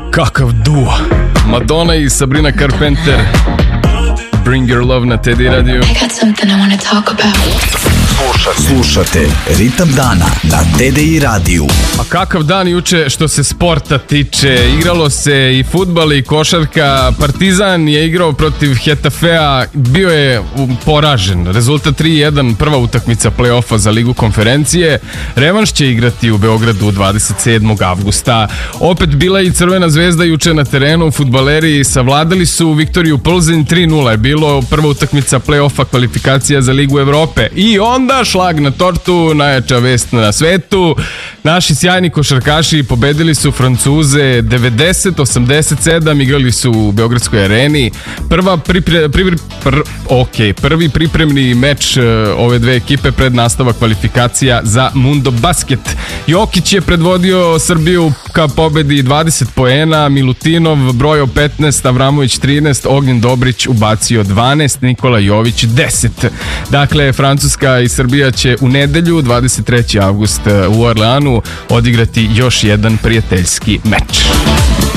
Kakav duo. Madonna i Sabrina Carpenter. Bring Your Love na Teddy Radio. I got something I want to talk about. Slušate Ritam dana na TDI radiju. A kakav dan juče što se sporta tiče. Igralo se i fudbal i košarka. Partizan je igrao protiv Hetafea. Bio je poražen. Rezultat 3-1, prva utakmica play-offa za Ligu konferencije. Revanš će igrati u Beogradu 27. avgusta. Opet bila i Crvena zvezda juče na terenu. Fudbaleri savladali su Viktoriju Plzeň 3-0. Je bilo prva utakmica play-offa kvalifikacija za Ligu Evrope. I onda šlag na tortu, najjača vest na svetu. Naši sjajni košarkaši pobedili su Francuze 90-87, igrali su u Beogradskoj areni. Prvi pripremni meč ove dve ekipe pred nastavak kvalifikacija za Mundo Basket. Jokić je predvodio Srbiju ka pobedi 20 poena, Milutinov brojao 15, Avramović 13, Ognjen Dobrić ubacio 12, Nikola Jović 10. Dakle, Francuska i Srbija će u nedelju 23. avgust u Orleanu odigrati još jedan prijateljski meč.